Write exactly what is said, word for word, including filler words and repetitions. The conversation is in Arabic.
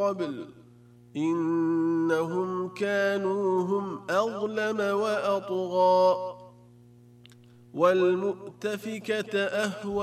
قبل إنهم كانوا هم أظلم وأطغى والمؤتفكة أهوى